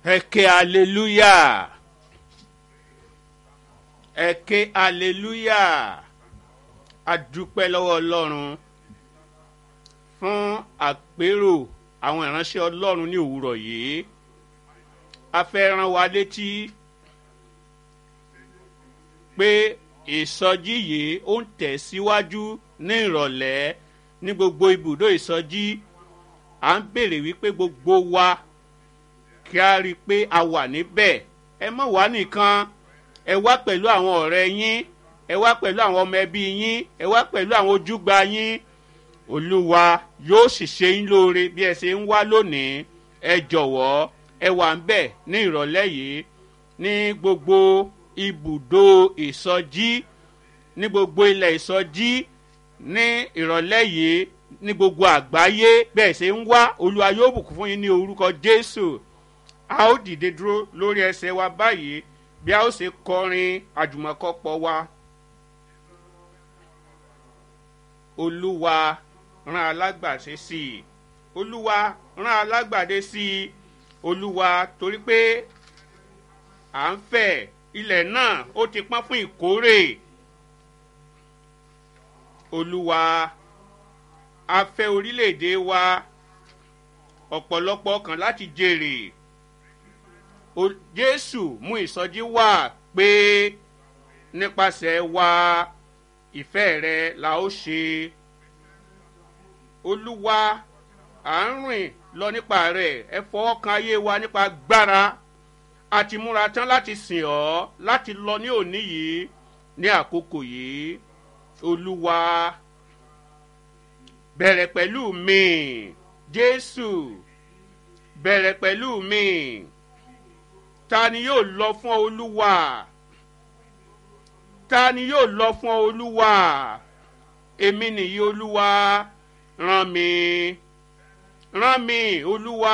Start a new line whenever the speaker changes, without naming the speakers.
Ẹ ké hallelujah. Ẹ ké hallelujah. A dúpẹ́ lọ́wọ́ Ọlọ́run fún àpérò àwọn ìránṣẹ́ Ọlọ́run ní òwúrọ̀ yìí. A fẹ́ rán wa létí pé ìsọjí yìí ó ń tẹ̀síwájú ní ìrọ̀lẹ́ ní gbogbo ibùdó ìsọjí. À ń béèrè wípé gbogbo wa kí a rí i pé a wà níbẹ̀. Ẹ má wá nìkan, ẹ wá pẹ̀lú àwọn ọ̀rẹ́ yín, ẹ wá pẹ̀lú àwọn ọmọ ẹbí yín, ẹ wá pẹ̀lú àwọn ojúgbà yín. Olúwa yóò sì ṣe yín lóore bí ẹ ṣe ń wá lónìí. Ẹ jọ̀wọ́ ẹ wà ń bẹ̀ ní ìrọ̀lẹ́ yìí ní gbogbo ibùdó ìsọjí, ní gbogbo ilẹ̀ ìsọjí ní ìrọ̀lẹ́ yìí ní gbogbo àgbáyé bẹ́ẹ̀ ṣe ń wá. Olúwa yóò bùkún fún yín ní orúkọ Jésù. A ó dìde dúró lórí ẹsẹ̀ wa báyìí bí a ó ṣe kọrin àjùmọ̀kọ́pọ̀ wa. Olúwa rán alágbàṣe sí i. Olúwa rán alágbàdé sí i. Olúwa torí pé à ń fẹ́ ilẹ̀ náà ó ti pọ́n fún ìkórè. Olúwa a fẹ́ orílẹ̀-èdè wa ọ̀pọ̀lọpọ̀ ọkàn láti jèrè. Jésù mú ìsọjí wá pé nípasẹ̀ wa ìfẹ́ rẹ la ó ṣe. Olúwa à ń rìn lọ nípa rẹ̀, ẹ fọwọ́ kan ayé wa nípa agbára. A ti múra tán láti sìn ọ́, láti lọ ní òní yìí ní àkókò yìí. Olúwa bẹ̀rẹ̀ pẹ̀lú mi. Jésù bẹ̀rẹ̀ pẹ̀lú mi. Ta ni yóò lọ fún Olúwa? Ta ni yóò lọ fún Olúwa? Èmi nìyí Olúwa, rán mi, Olúwa.